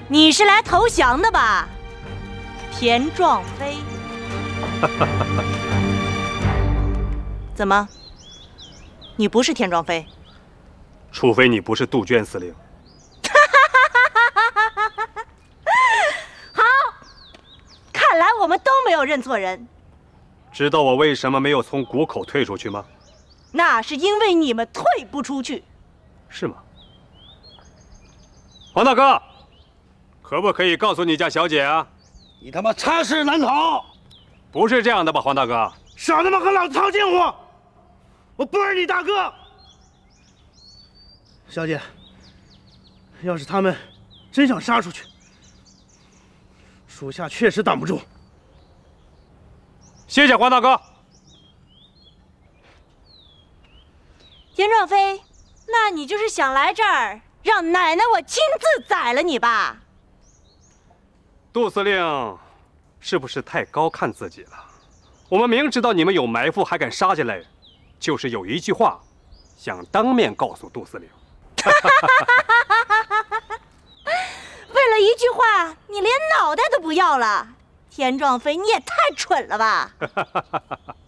你是来投降的吧，田壮飞？怎么？你不是田壮飞？ 除非你不是杜鹃司令。 好，看来我们都没有认错人。 知道我为什么没有从谷口退出去吗？ 那是因为你们退不出去。 是吗？黄大哥，可不可以告诉你家小姐啊？ 你他妈插翅难逃！ 不是这样的吧，黄大哥？ 少他妈和老子套近乎！我不是你大哥。小姐，要是他们真想杀出去，属下确实挡不住。 谢谢黄大哥。 田壮飞，那你就是想来这儿让奶奶我亲自宰了你吧？ 杜司令，是不是太高看自己了？我们明知道你们有埋伏，还敢杀进来，就是有一句话，想当面告诉杜司令。 为了一句话，你连脑袋都不要了？田壮飞，你也太蠢了吧！